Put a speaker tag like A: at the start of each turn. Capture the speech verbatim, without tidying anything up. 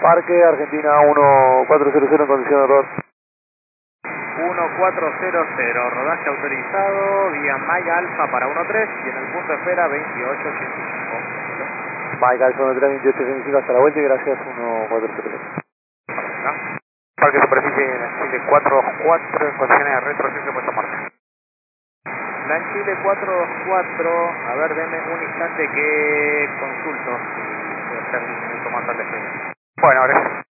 A: Parque Argentina uno cuatro cero cero en condición de error.
B: uno cuatro cero cero, rodaje autorizado, vía Maya Alfa para uno tres y en el punto de espera veintiocho ochenta y cinco.
A: Mike Alfa uno tres veintiocho ochenta y cinco hasta la vuelta y gracias uno cuatro cero cero.
C: Parque superficie Chile cuatro cuatro en condiciones de retroceso puesto marcha.
B: LAN Chile cuatro dos cuatro, a ver, denme un instante que consulto si puede ser un minuto más al despegue.
C: Bueno, gracias.